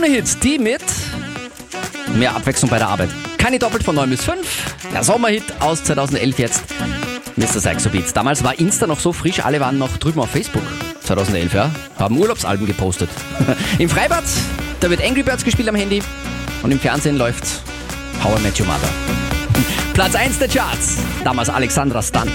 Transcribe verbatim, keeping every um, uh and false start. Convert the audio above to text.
Krone-Hits, die mit mehr Abwechslung bei der Arbeit. Keine doppelt von neun bis fünf. Der Sommerhit aus zweitausendelf jetzt. Mister Saxo Beats. Damals war Insta noch so frisch, alle waren noch drüben auf Facebook. zweitausendelf, ja. Haben Urlaubsalben gepostet. Im Freibad, da wird Angry Birds gespielt am Handy. Und im Fernsehen läuft How I Met Your Mother. Platz eins der Charts. Damals Alexandra Stan.